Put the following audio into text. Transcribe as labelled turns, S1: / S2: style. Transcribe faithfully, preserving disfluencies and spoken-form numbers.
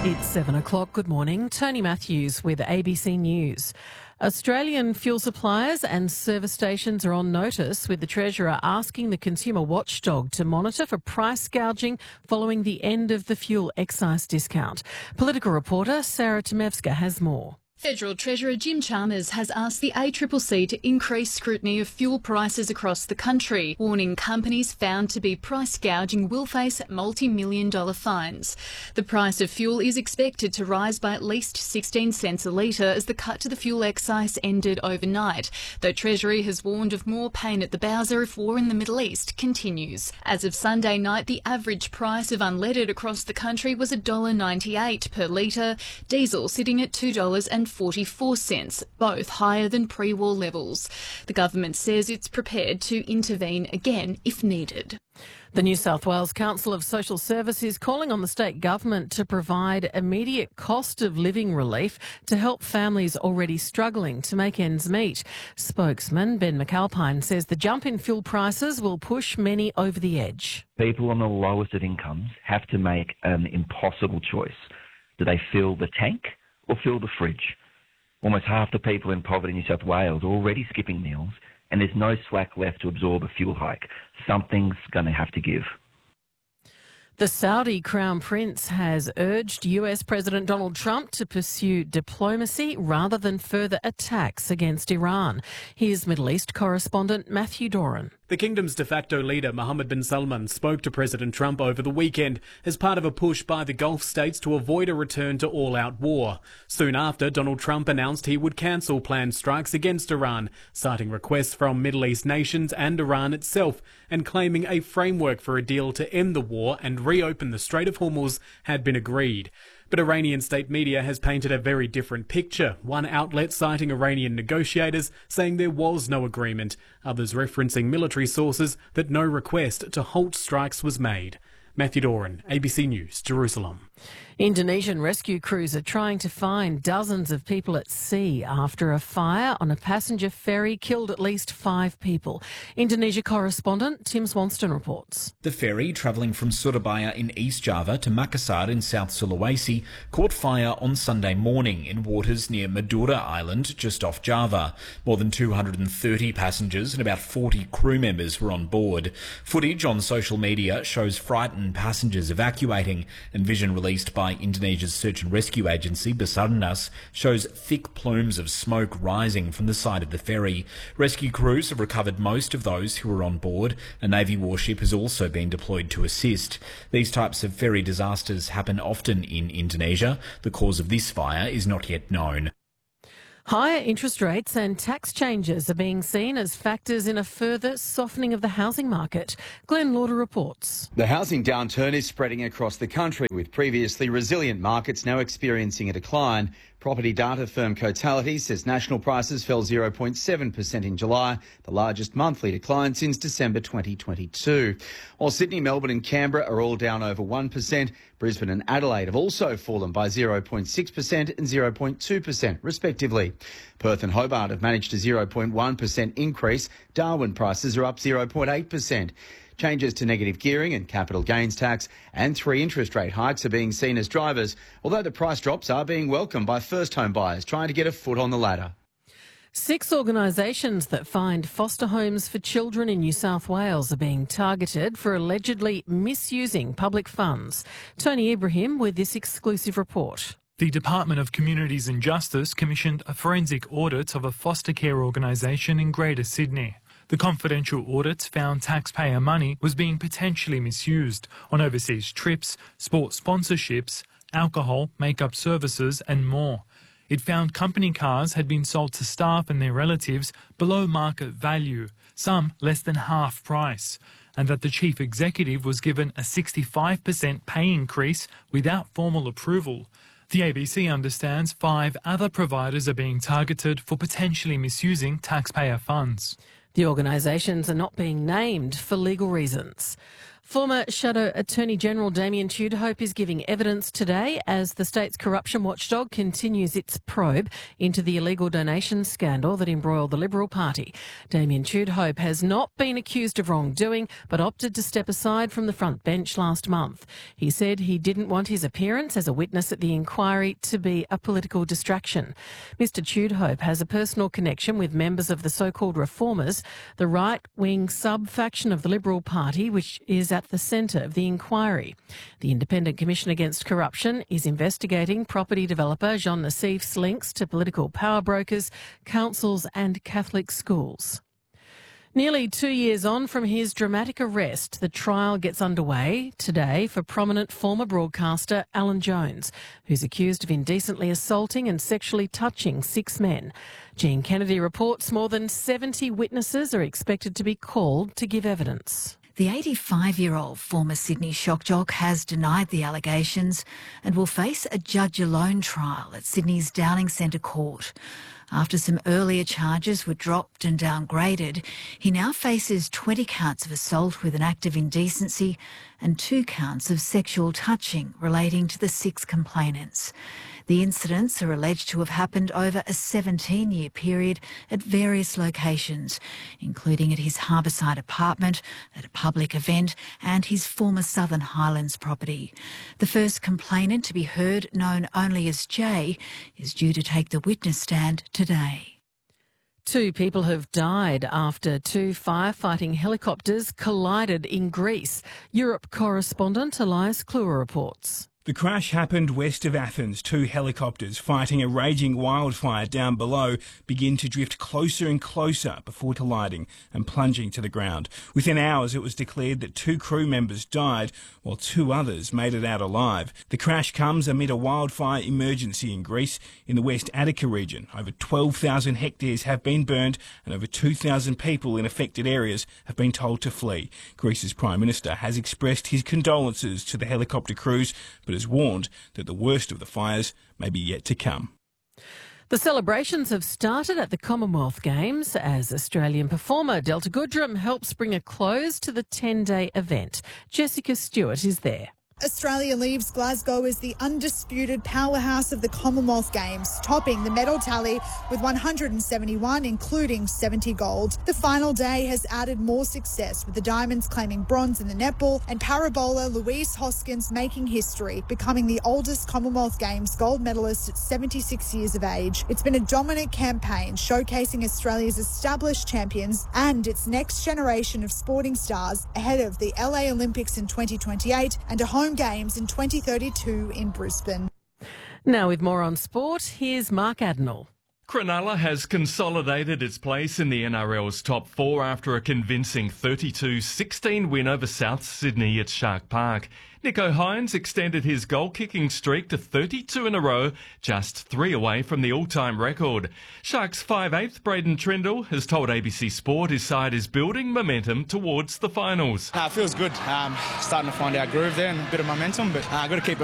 S1: It's seven o'clock. Good morning. Tony Matthews with A B C News. Australian fuel suppliers and service stations are on notice, with the Treasurer asking the consumer watchdog to monitor for price gouging following the end of the fuel excise discount. Political reporter Sarah Tomevska has more.
S2: Federal Treasurer Jim Chalmers has asked the A C C C to increase scrutiny of fuel prices across the country, warning companies found to be price gouging will face multi-million dollar fines. The price of fuel is expected to rise by at least sixteen cents a litre as the cut to the fuel excise ended overnight, though Treasury has warned of more pain at the bowser if war in the Middle East continues. As of Sunday night, the average price of unleaded across the country was one dollar ninety-eight per litre, diesel sitting at two dollars forty-four, both higher than pre-war levels. The government says it's prepared to intervene again if needed.
S1: The New South Wales Council of Social Service is calling on the state government to provide immediate cost of living relief to help families already struggling to make ends meet. Spokesman Ben McAlpine says the jump in fuel prices will push many over the edge.
S3: People on the lowest of incomes have to make an impossible choice. Do they fill the tank or fill the fridge? Almost half the people in poverty in New South Wales are already skipping meals, and there's no slack left to absorb a fuel hike. Something's going to have to give.
S1: The Saudi Crown Prince has urged U S President Donald Trump to pursue diplomacy rather than further attacks against Iran. Here's Middle East correspondent Matthew Doran.
S4: The kingdom's de facto leader, Mohammed bin Salman, spoke to President Trump over the weekend as part of a push by the Gulf states to avoid a return to all-out war. Soon after, Donald Trump announced he would cancel planned strikes against Iran, citing requests from Middle East nations and Iran itself, and claiming a framework for a deal to end the war and reopen the Strait of Hormuz had been agreed. But Iranian state media has painted a very different picture, one outlet citing Iranian negotiators saying there was no agreement, others referencing military sources that no request to halt strikes was made. Matthew Doran, A B C News, Jerusalem.
S1: Indonesian rescue crews are trying to find dozens of people at sea after a fire on a passenger ferry killed at least five people. Indonesia correspondent Tim Swanston reports.
S5: The ferry travelling from Surabaya in East Java to Makassar in South Sulawesi caught fire on Sunday morning in waters near Madura Island, just off Java. More than two hundred thirty passengers and about forty crew members were on board. Footage on social media shows frightened passengers evacuating, and vision released by Indonesia's search and rescue agency Basarnas shows thick plumes of smoke rising from the side of the ferry. Rescue crews have recovered most of those who were on board. A Navy warship has also been deployed to assist. These types of ferry disasters happen often in Indonesia. The cause of this fire is not yet known.
S1: Higher interest rates and tax changes are being seen as factors in a further softening of the housing market. Glenn Lauder reports.
S6: The housing downturn is spreading across the country, with previously resilient markets now experiencing a decline. Property data firm Cotality says national prices fell zero point seven percent in July, the largest monthly decline since December twenty twenty-two. While Sydney, Melbourne and Canberra are all down over one percent, Brisbane and Adelaide have also fallen by zero point six percent and zero point two percent respectively. Perth and Hobart have managed a zero point one percent increase. Darwin prices are up zero point eight percent. Changes to negative gearing and capital gains tax and three interest rate hikes are being seen as drivers, although the price drops are being welcomed by first home buyers trying to get a foot on the ladder.
S1: Six organisations that find foster homes for children in New South Wales are being targeted for allegedly misusing public funds. Tony Ibrahim with this exclusive report.
S7: The Department of Communities and Justice commissioned a forensic audit of a foster care organisation in Greater Sydney. The confidential audits found taxpayer money was being potentially misused on overseas trips, sports sponsorships, alcohol, makeup services and more. It found company cars had been sold to staff and their relatives below market value, some less than half price, and that the chief executive was given a sixty-five percent pay increase without formal approval. The A B C understands five other providers are being targeted for potentially misusing taxpayer funds.
S1: The organisations are not being named for legal reasons. Former Shadow Attorney General Damien Tudhope is giving evidence today as the state's corruption watchdog continues its probe into the illegal donation scandal that embroiled the Liberal Party. Damien Tudhope has not been accused of wrongdoing but opted to step aside from the front bench last month. He said he didn't want his appearance as a witness at the inquiry to be a political distraction. Mister Tudhope has a personal connection with members of the so-called Reformers, the right-wing sub-faction of the Liberal Party, which is at the centre of the inquiry. The Independent Commission Against Corruption is investigating property developer Jean Nassif's links to political power brokers, councils and Catholic schools. Nearly two years on from his dramatic arrest, the trial gets underway today for prominent former broadcaster Alan Jones, who's accused of indecently assaulting and sexually touching six men. Jean Kennedy reports more than seventy witnesses are expected to be called to give evidence.
S8: The eighty-five-year-old former Sydney shock jock has denied the allegations and will face a judge-alone trial at Sydney's Downing Centre Court. After some earlier charges were dropped and downgraded, he now faces twenty counts of assault with an act of indecency and two counts of sexual touching relating to the six complainants. The incidents are alleged to have happened over a seventeen-year period at various locations, including at his Harbourside apartment, at a public event and his former Southern Highlands property. The first complainant to be heard, known only as Jay, is due to take the witness stand today.
S1: Two people have died after two firefighting helicopters collided in Greece. Europe correspondent Elias Kluwer reports.
S9: The crash happened west of Athens. Two helicopters fighting a raging wildfire down below begin to drift closer and closer before colliding and plunging to the ground. Within hours, it was declared that two crew members died while two others made it out alive. The crash comes amid a wildfire emergency in Greece in the West Attica region. Over twelve thousand hectares have been burned and over two thousand people in affected areas have been told to flee. Greece's Prime Minister has expressed his condolences to the helicopter crews, but has warned that the worst of the fires may be yet to come.
S1: The celebrations have started at the Commonwealth Games as Australian performer Delta Goodrem helps bring a close to the ten-day event. Jessica Stewart is there.
S10: Australia leaves Glasgow as the undisputed powerhouse of the Commonwealth Games, topping the medal tally with one hundred seventy-one, including seventy gold. The final day has added more success, with the Diamonds claiming bronze in the netball and parabola Louise Hoskins making history, becoming the oldest Commonwealth Games gold medalist at seventy-six years of age. It's been a dominant campaign, showcasing Australia's established champions and its next generation of sporting stars ahead of the L A Olympics in twenty twenty-eight and a home Games in twenty thirty-two in Brisbane.
S1: Now with more on sport, here's Mark Adenall.
S11: Cronulla has consolidated its place in the N R L's top four after a convincing thirty-two sixteen win over South Sydney at Shark Park. Nico Hines extended his goal-kicking streak to thirty-two in a row, just three away from the all-time record. Sharks five eighth Braden Trindle has told A B C Sport his side is building momentum towards the finals.
S12: Uh, it feels good. Um, starting to find our groove there and a bit of momentum, but I've uh, got to keep